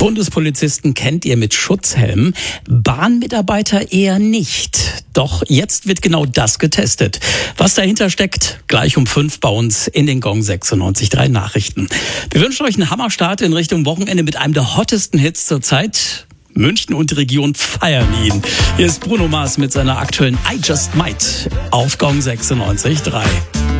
Bundespolizisten kennt ihr mit Schutzhelm, Bahnmitarbeiter eher nicht. Doch jetzt wird genau das getestet. Was dahinter steckt, gleich um 5 bei uns in den Gong 96.3 Nachrichten. Wir wünschen euch einen Hammerstart in Richtung Wochenende mit einem der hottesten Hits zur Zeit. München und die Region feiern ihn. Hier ist Bruno Mars mit seiner aktuellen I Just Might auf Gong 96.3.